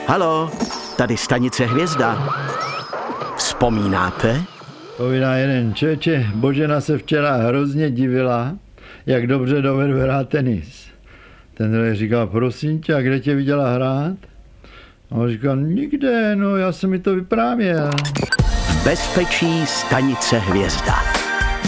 Haló, tady stanice Hvězda. Vzpomínáte? Povídá jeden člověče, Božena se včera hrozně divila, jak dobře dovedu hrát tenis. Ten druhý říkal, prosím tě, a kde tě viděla hrát? A on říkal, nikde, no já jsem mi to vyprávěl. V bezpečí stanice Hvězda.